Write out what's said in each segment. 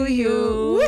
you.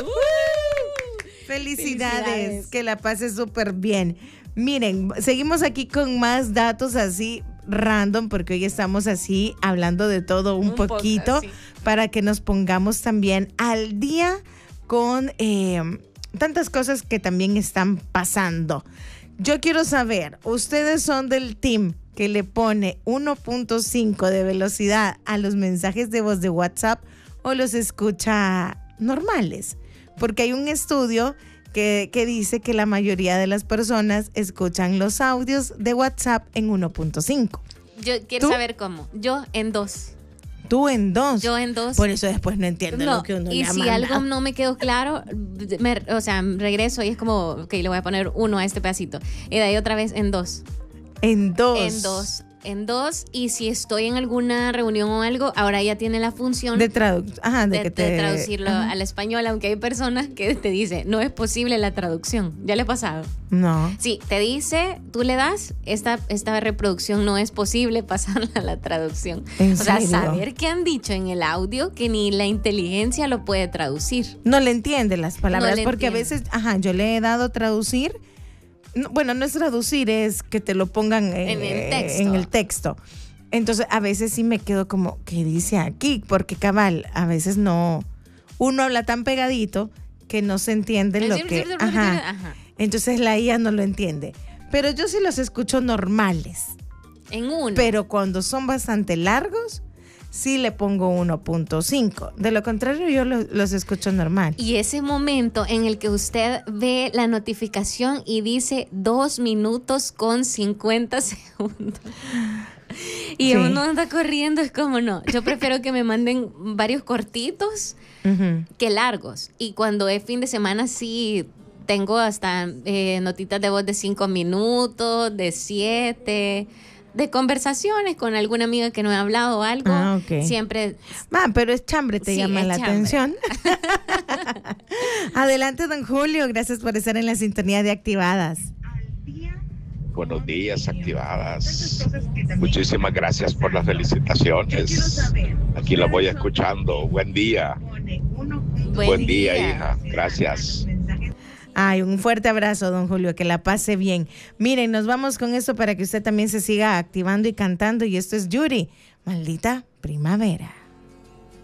Felicidades, que la pases súper bien. Miren, seguimos aquí con más datos así random, porque hoy estamos así hablando de todo un poquito, sí, para que nos pongamos también al día con tantas cosas que también están pasando. Yo quiero saber, ¿ustedes son del team que le pone 1.5 de velocidad a los mensajes de voz de WhatsApp o los escucha normales? Porque hay un estudio que dice que la mayoría de las personas escuchan los audios de WhatsApp en 1.5. Yo quiero saber cómo. Yo en 2. ¿Tú en 2? Yo en 2. Por eso después no entiendo lo que uno le manda. Y si algo no me quedó claro, regreso y es como, ok, le voy a poner 1 a este pedacito. Y de ahí otra vez en 2. En 2. En 2, y si estoy en alguna reunión o algo, ahora ya tiene la función de traducirlo al español, aunque hay personas que te dicen, no es posible la traducción. ¿Ya le ha pasado? No. Sí, te dice, tú le das, esta reproducción no es posible pasarla a la traducción. ¿En serio? serio? Saber qué han dicho en el audio que ni la inteligencia lo puede traducir. No le entiende las palabras, No porque entiende. A veces, yo le he dado traducir. Bueno, no es traducir, es que te lo pongan en el texto. Entonces, a veces sí me quedo como, ¿qué dice aquí? Porque cabal, a veces no, uno habla tan pegadito que no se entiende lo que... Ajá. Entonces la IA no lo entiende. Pero yo sí los escucho normales. En 1. Pero cuando son bastante largos, sí le pongo 1.5. De lo contrario, yo los escucho normal. Y ese momento en el que usted ve la notificación y dice 2 minutos con 50 segundos. Y sí, uno anda corriendo, es como no. Yo prefiero que me manden varios cortitos que largos. Y cuando es fin de semana, sí tengo hasta notitas de voz de 5 minutos, de 7... de conversaciones con alguna amiga que no he hablado o algo. Okay. Siempre. Pero es chambre, te llama la atención. Adelante, don Julio. Gracias por estar en la sintonía de Activadas. Buenos días, Activadas. Muchísimas gracias por las felicitaciones. Aquí la voy escuchando. Buen día. Buen día, hija. Gracias. Ay, un fuerte abrazo, don Julio, que la pase bien. Miren, nos vamos con esto para que usted también se siga activando y cantando. Y esto es Yuri, Maldita Primavera.